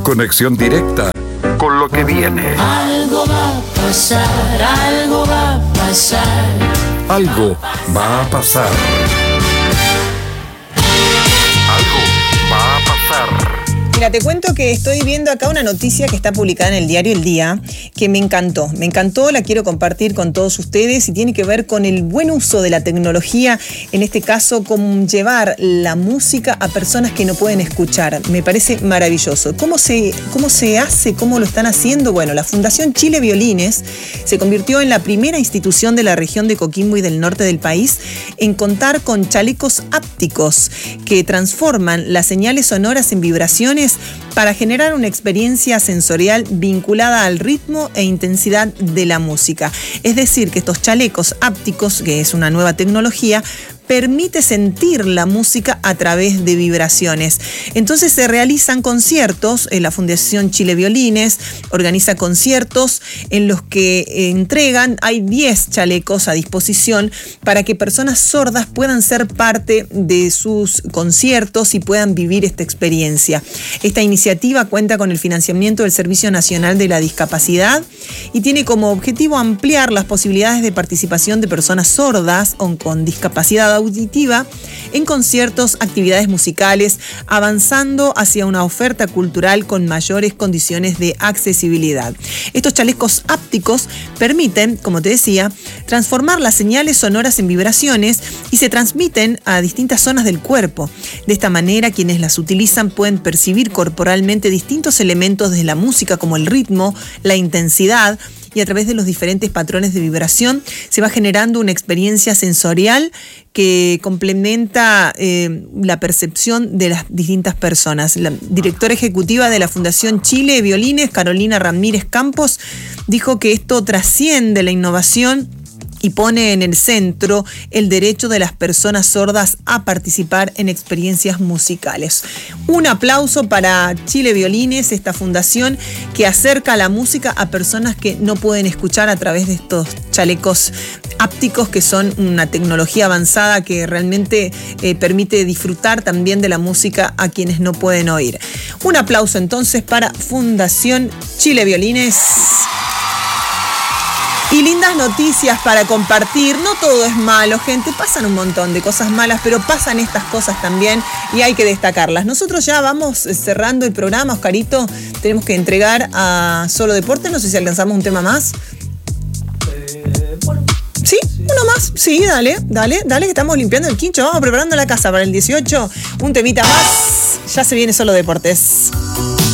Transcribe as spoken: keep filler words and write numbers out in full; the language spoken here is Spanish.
Conexión directa con lo que viene. Algo va a pasar, algo va a pasar. Algo va a pasar. Algo va a pasar. Mira, te cuento que estoy viendo acá una noticia que está publicada en el diario El Día, que me encantó. Me encantó, la quiero compartir con todos ustedes y tiene que ver con el buen uso de la tecnología, en este caso, con llevar la música a personas que no pueden escuchar. Me parece maravilloso. ¿Cómo se, cómo se hace? ¿Cómo lo están haciendo? Bueno, la Fundación Chile Violines se convirtió en la primera institución de la región de Coquimbo y del norte del país en contar con chalecos ápticos que transforman las señales sonoras en vibraciones para generar una experiencia sensorial vinculada al ritmo e intensidad de la música. Es decir, que estos chalecos ápticos, que es una nueva tecnología, permite sentir la música a través de vibraciones. Entonces se realizan conciertos, la Fundación Chile Violines organiza conciertos en los que entregan, hay diez chalecos a disposición para que personas sordas puedan ser parte de sus conciertos y puedan vivir esta experiencia. Esta iniciativa cuenta con el financiamiento del Servicio Nacional de la Discapacidad y tiene como objetivo ampliar las posibilidades de participación de personas sordas o con discapacidad auditiva en conciertos, actividades musicales, avanzando hacia una oferta cultural con mayores condiciones de accesibilidad. Estos chalecos ápticos permiten, como te decía, transformar las señales sonoras en vibraciones y se transmiten a distintas zonas del cuerpo. De esta manera, quienes las utilizan pueden percibir corporalmente distintos elementos de la música, como el ritmo, la intensidad, y a través de los diferentes patrones de vibración se va generando una experiencia sensorial que complementa eh, la percepción de las distintas personas. La directora ejecutiva de la Fundación Chile Violines, Carolina Ramírez Campos, dijo que esto trasciende la innovación y pone en el centro el derecho de las personas sordas a participar en experiencias musicales. Un aplauso para Chile Violines, esta fundación que acerca la música a personas que no pueden escuchar a través de estos chalecos ápticos, que son una tecnología avanzada que realmente eh, permite disfrutar también de la música a quienes no pueden oír. Un aplauso entonces para Fundación Chile Violines. Y lindas noticias para compartir. No todo es malo, gente. Pasan un montón de cosas malas, pero pasan estas cosas también y hay que destacarlas. Nosotros ya vamos cerrando el programa, Oscarito. Tenemos que entregar a Solo Deporte. No sé si alcanzamos un tema más. Eh, bueno. ¿Sí? ¿Uno más? Sí, dale, dale, dale, que estamos limpiando el quincho. Vamos preparando la casa para el dieciocho. Un temita más. Ya se viene Solo Deportes.